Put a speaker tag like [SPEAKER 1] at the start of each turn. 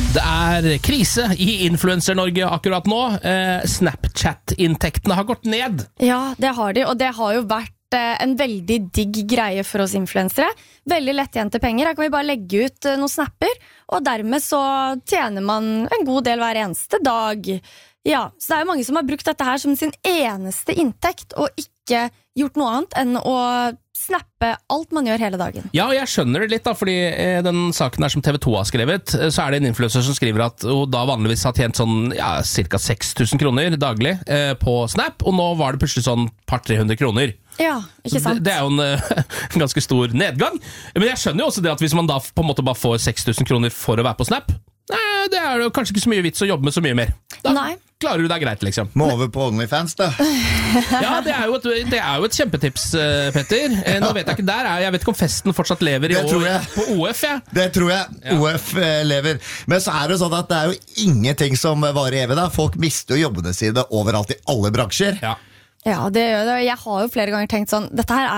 [SPEAKER 1] Det krise i Influencer-Norge akkurat nå. Snapchat-inntektene har gått ned.
[SPEAKER 2] Ja, det har de, og det har jo vært en veldig digg greie for oss influencere. Veldig lettjente penger. Her kan vi bare legge ut noen snapper, og dermed så tjener man en god del hver eneste dag. Ja, så det er jo mange som har brukt dette her som sin eneste inntekt, og ikke gjort noe annet enn å snappe alt man gjør hele dagen.
[SPEAKER 1] Ja, og jeg skjønner det litt da, fordi den saken her som TV2 har skrevet, så det en influencer som skriver at hun da vanligvis har tjent sånn, cirka 6.000 kroner daglig på Snap, og nå var det plutselig sånn par 300 kroner.
[SPEAKER 2] Ja, ikke sant?
[SPEAKER 1] Det jo en ganske stor nedgang. Men jeg skjønner jo også det at hvis man da på en måte bare får 6.000 kroner for å være på Snap, det jo kanskje ikke så mye vits å jobbe med så mye mer. Da klarer du deg greit, liksom.
[SPEAKER 3] Må over på OnlyFans, da.
[SPEAKER 1] Ja, det jo et kjempetips, Petter. Nå vet jeg ikke jeg vet ikke om festen fortsatt lever på OF, ja.
[SPEAKER 3] Det tror jeg OF lever. Men så det sånn at det jo ingenting som varer evig da. Folk mister jo jobbene sine overalt i alle bransjer.
[SPEAKER 2] Ja, det gjør det. Jeg har jo flere ganger tenkt sånn, dette her